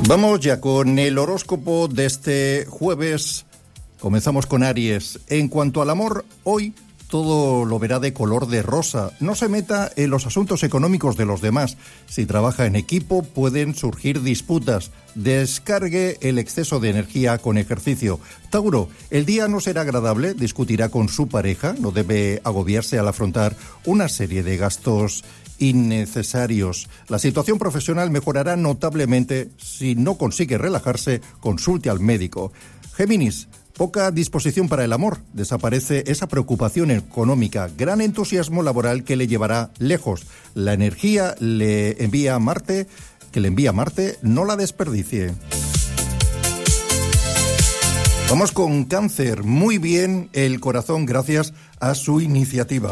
Vamos ya con el horóscopo de este jueves. Comenzamos con Aries. En cuanto al amor, hoy todo lo verá de color de rosa. No se meta en los asuntos económicos de los demás. Si trabaja en equipo, pueden surgir disputas. Descargue el exceso de energía con ejercicio. Tauro, el día no será agradable, discutirá con su pareja. No debe agobiarse al afrontar una serie de gastos innecesarios. La situación profesional mejorará notablemente. Si no consigue relajarse, consulte al médico. Géminis, poca disposición para el amor. Desaparece esa preocupación económica. Gran entusiasmo laboral que le llevará lejos. La energía que le envía Marte, no la desperdicie. Vamos con Cáncer. Muy bien el corazón gracias a su iniciativa.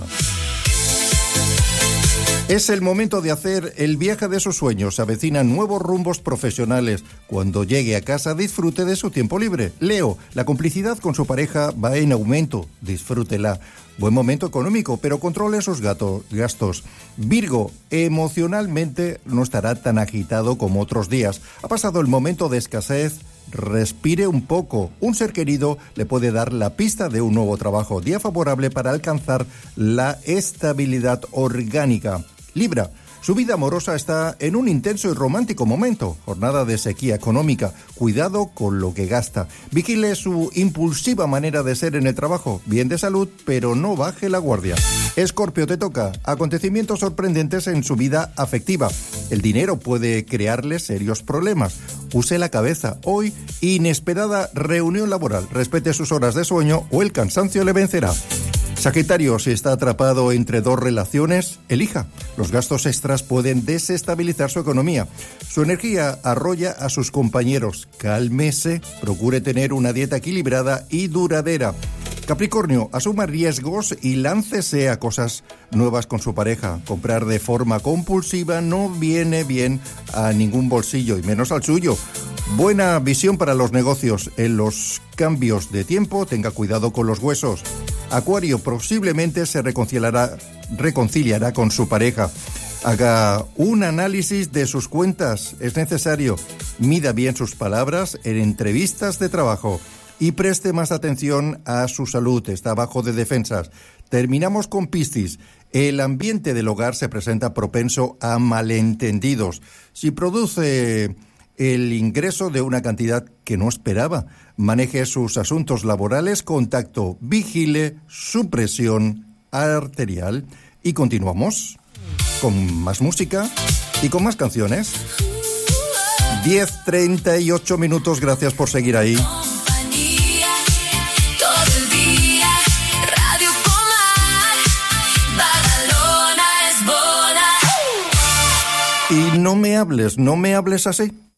Es el momento de hacer el viaje de sus sueños. Se avecinan nuevos rumbos profesionales. Cuando llegue a casa, disfrute de su tiempo libre. Leo, la complicidad con su pareja va en aumento. Disfrútela. Buen momento económico, pero controle sus gastos. Virgo, emocionalmente no estará tan agitado como otros días. Ha pasado el momento de escasez. Respire un poco. Un ser querido le puede dar la pista de un nuevo trabajo. Día favorable para alcanzar la estabilidad orgánica. Libra, su vida amorosa está en un intenso y romántico momento. Jornada de sequía económica. Cuidado con lo que gasta. Vigile su impulsiva manera de ser en el trabajo. Bien de salud, pero no baje la guardia. Escorpio, te toca. Acontecimientos sorprendentes en su vida afectiva. El dinero puede crearle serios problemas. Use la cabeza. Hoy, inesperada reunión laboral. Respete sus horas de sueño o el cansancio le vencerá. Sagitario, si está atrapado entre dos relaciones, elija. Los gastos extras pueden desestabilizar su economía. Su energía arrolla a sus compañeros. Cálmese, procure tener una dieta equilibrada y duradera. Capricornio, asuma riesgos y láncese a cosas nuevas con su pareja. Comprar de forma compulsiva no viene bien a ningún bolsillo, y menos al suyo. Buena visión para los negocios. En los cambios de tiempo, tenga cuidado con los huesos. Acuario, posiblemente se reconciliará con su pareja. Haga un análisis de sus cuentas, es necesario. Mida bien sus palabras en entrevistas de trabajo y preste más atención a su salud, está bajo de defensas. Terminamos con Piscis. El ambiente del hogar se presenta propenso a malentendidos. Si produce el ingreso de una cantidad que no esperaba, maneje sus asuntos laborales con tacto, vigile su presión arterial. Y continuamos con más música y con más canciones. 10:38 minutos, gracias por seguir ahí. Y no me hables así.